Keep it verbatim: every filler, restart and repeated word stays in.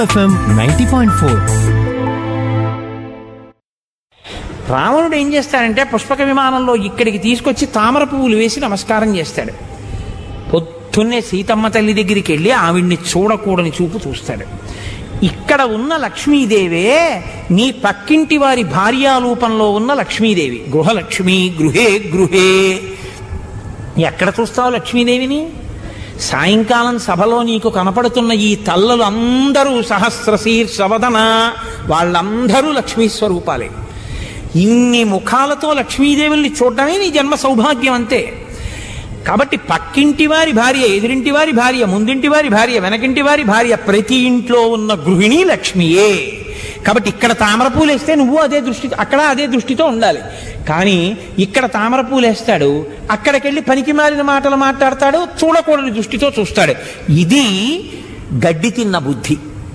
FM ninety point four. రావణుడు ఏం చేస్తాడంటే పుష్పక విమానంలో ఇక్కడికి తీసుకొచ్చి తామర పువ్వులు వేసి నమస్కారం చేస్తాడు. పొద్దున్నే సీతమ్మ తల్లి దగ్గరికి వెళ్ళి ఆవిడ్ని చూడకూడని చూపు చూస్తాడు. ఇక్కడ ఉన్న లక్ష్మీదేవే నీ పక్కింటి వారి భార్యారూపంలో ఉన్న లక్ష్మీదేవి. గృహలక్ష్మి గృహే గృహే. ఎక్కడ చూస్తావు లక్ష్మీదేవిని? సాయంకాలం సభలో నీకు కనపడుతున్న ఈ తల్లలు అందరూ సహస్రశీర్షవదన, వాళ్ళందరూ లక్ష్మీ స్వరూపాలే. ఇన్ని ముఖాలతో లక్ష్మీదేవుల్ని చూడటమే నీ జన్మ సౌభాగ్యం అంతే. కాబట్టి పక్కింటి వారి భార్య, ఎదురింటి వారి భార్య, ముందింటి వారి భార్య, వెనకింటి వారి భార్య, ప్రతి ఇంట్లో ఉన్న గృహిణి లక్ష్మియే. కాబట్టి ఇక్కడ తామరపూలు వేస్తే నువ్వు అదే దృష్టి, అక్కడ అదే దృష్టితో ఉండాలి. కానీ ఇక్కడ తామరపూలు వేస్తాడు, అక్కడికెళ్ళి పనికి మారిన మాటలు మాట్లాడతాడు, చూడకూడని దృష్టితో చూస్తాడు. ఇది గడ్డి తిన్న బుద్ధి.